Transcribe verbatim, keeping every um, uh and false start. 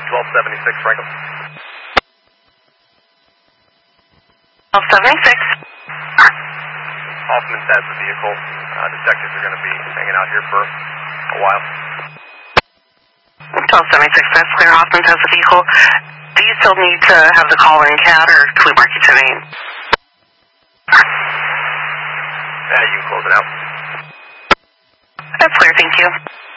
twelve seventy-six, Franklin. twelve seventy-six. Hoffman's has the vehicle. Uh, detectives are going to be hanging out here for a while. twelve seventy-six, that's clear. Hoffman's has the vehicle. Do you still need to have the caller in C A D, or can we mark you to name? Yeah, you can close it out. That's clear, thank you.